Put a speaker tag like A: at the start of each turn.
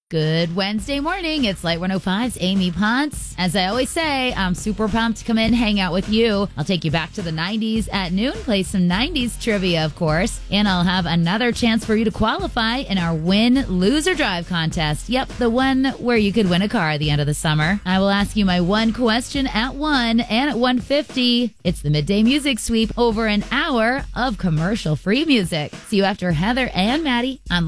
A: Good Wednesday morning. It's Light 105's Amy Ponce. As I always say, I'm super pumped to come in, hang out with you. I'll take you back to the 90s at noon, play some 90s trivia, of course, and I'll have another chance for you to qualify in our Win, Lose, or Drive contest. Yep, the one where you could win a car at the end of the summer. I will ask you my one question at 1 and at 1:50. It's the Midday Music Sweep, over an hour of commercial-free music. See you after Heather and Maddie on